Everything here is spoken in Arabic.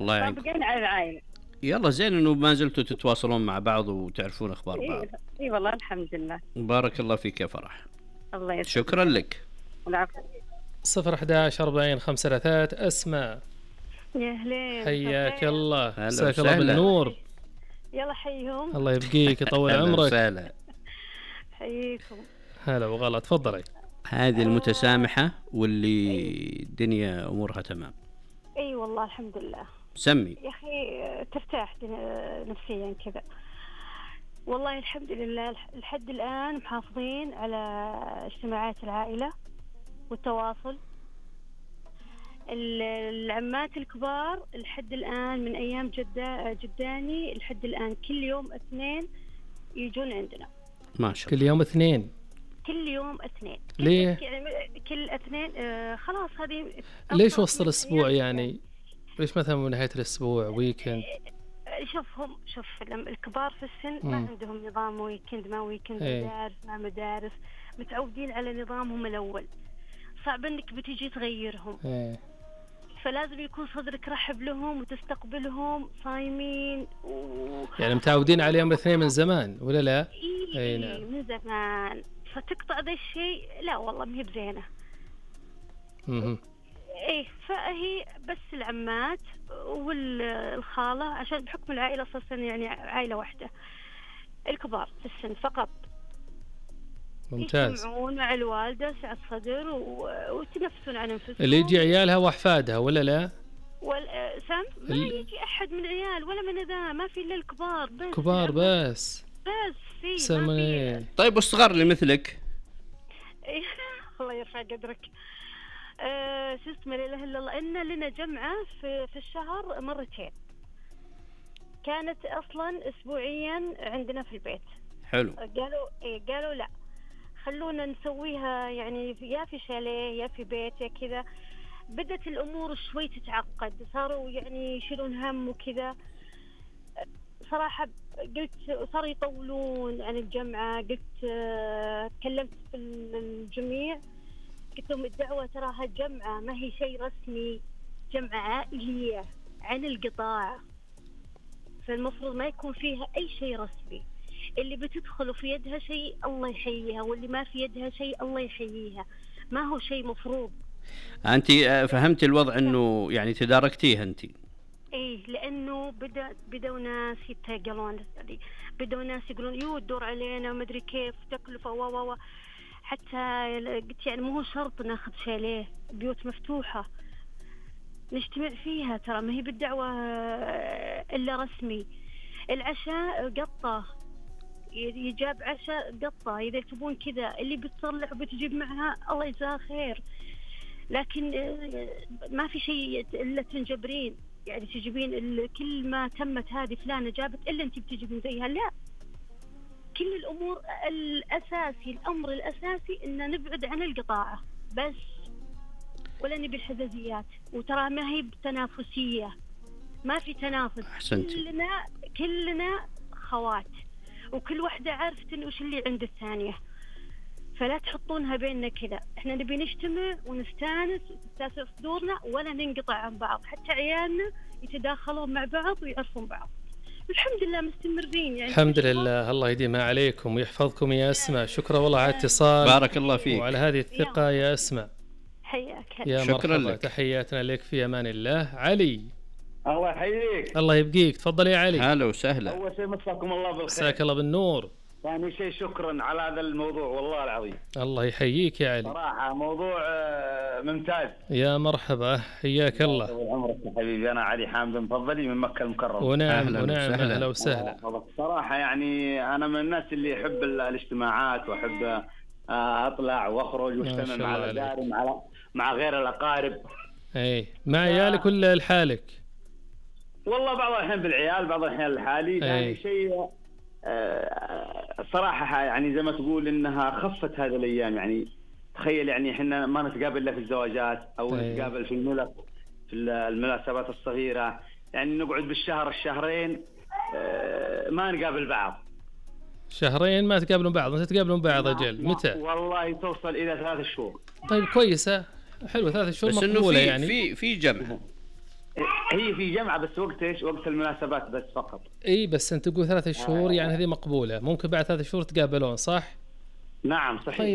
الله يعينكم. فبقينا على العائلة. يلا زين انه ما زلتوا تتواصلون مع بعض وتعرفون اخبار بعض. اي والله الحمد لله. بارك الله فيك يا فرح. الله يسلمك. شكرا لك. العفو. 011 40 5 3. أسماء يا هلين. حياك الله. هلا مساك الله وسهلا. بالنور. يلا حيهم. الله يبقيك يطول أهلا عمرك. وسهلا. حييكم. هلا وغلا. تفضلي. هذه المتسامحة واللي الدنيا أمورها تمام. اي والله الحمد لله. سمي. يا اخي ترتاح نفسيا كذا. والله الحمد لله لحد الآن محافظين على اجتماعات العائلة والتواصل. العمات الكبار لحد الآن من أيام جداني لحد الآن كل يوم اثنين يجون عندنا. ما شاء الله. كل يوم اثنين. كل يوم اثنين. ليه؟ كل اثنين خلاص هذه. ليش وسط الأسبوع يعني؟ ليش مثلا من نهاية الأسبوع ويكند؟ شوف الكبار في السن ما عندهم نظام ويكند ما ويكند، مدارس ما مدارس، متعودين على نظامهم الأول، صعب انك بتيجي تغيرهم. فلازم يكون صدرك رحب لهم وتستقبلهم صايمين يعني متعودين عليهم الاثنين من زمان ولا لا؟ اي نعم من زمان. فتقطع ذا الشيء لا والله ما هي بزينه. ايه فهي بس العمات والخاله عشان بحكم العائله اساسا يعني عائله واحده، الكبار في السن فقط. ممتاز. يجتمعون مع الوالده سعة صدر وتنفسون عن انفسهم. اللي يجي عيالها واحفادها ولا لا؟ سام ما يجي احد من عيال ولا من ذا، ما في الا الكبار بس. كبار بس في ما في. طيب والصغار اللي مثلك؟ الله يرفع قدرك. شو اسمه لا اله الا الله، ان لنا جمعه في الشهر مرتين، كانت اصلا اسبوعيا عندنا في البيت. حلو. قالوا لا خلونا نسويها يعني يا في شاليه يا في بيت يا كذا. بدت الامور شوي تتعقد، صاروا يعني يشيلون هم وكذا. صراحه قلت صاروا يطولون عن الجمعه. قلت تكلمت في الجميع قلت لهم الدعوه تراها جمعه ما هي شيء رسمي، جمعه عائليه عن القطاع، فالمفروض ما يكون فيها اي شيء رسمي. اللي بتدخل في يدها شيء الله يحييها، واللي ما في يدها شيء الله يحييها، ما هو شيء مفروض. أنت فهمت الوضع أنه يعني تداركتيها أنت؟ إيه لأنه بدأوا ناس يتهجلون، بدأوا ناس يقولون يو الدور علينا وما أدري كيف تكلفة و حتى قلت يعني مو شرط ناخذ شاليه، بيوت مفتوحة نجتمع فيها، ترى ما هي بالدعوة إلا رسمي. العشاء قطة يجاب عشاء قطة، إذا تبون كذا اللي بتصلح وبتجيب معها الله يجزاها خير، لكن ما في شيء إلا تنجبرين يعني تجيبين كل ما تمت هذه فلانة جابت إلا أنت بتجيبين زيها. لا، كل الأمور الأمر الأساسي إن نبعد عن القطاعة بس، ولا نبي الحزازيات. وترى ما هي بتنافسية، ما في تنافس. كلنا خوات وكل واحدة عارفة وش اللي عند الثانية، فلا تحطونها بيننا كذا. احنا نبي نجتمع ونستانس وتستانس صدورنا ولا ننقطع عن بعض، حتى عيالنا يتداخلون مع بعض ويعرفون بعض. الحمد لله مستمرين يعني. الحمد لله. الله يديمها عليكم ويحفظكم يا أسماء. شكرا والله على اتصال. بارك الله فيك وعلى هذه الثقة يا أسماء. حياك. يا شكرا مرحبا لك. تحياتنا لك في أمان الله. علي الله يحييك. الله يبقيك. تفضل يا علي. هلا وسهلا. أول شيء مساكم الله بالخير. مساك الله بالنور. ثاني شيء شكرا على هذا الموضوع والله العظيم. الله يحييك يا علي. صراحة موضوع ممتاز. يا مرحبا حياك الله. عمرك يا حبيبي. أنا علي حامد مفضلي من مكة المكرمة. ونعم أهلا وسهلا. صراحة يعني أنا من الناس اللي يحب الاجتماعات وأحب أطلع وأخرج واجتمع مع الأقارب مع غير الأقارب. إيه مع عيالك ولا لحالك؟ والله بعض الأحيان بالعيال بعض الأحيان لحالي. ثاني شيء صراحة يعني زي ما تقول إنها خفت هذه الأيام. يعني تخيل يعني إحنا ما نتقابل إلا في الزواجات أو نتقابل في المناسبات الصغيرة، يعني نقعد بالشهر الشهرين ما نقابل بعض. شهرين ما تقابلون بعض؟ متى تقابلون بعض أجل؟ متى؟ والله توصل إلى 3 شهور. طيب كويسة حلوة 3 شهور بس مقبولة إنه يعني. في جمع. هي في جمعة بس وقت ايش؟ وقت المناسبات بس فقط. اي بس انت تقول 3 شهور يعني هذه مقبولة، ممكن بعد 3 شهور تقابلون صح؟ نعم صحيح. طيب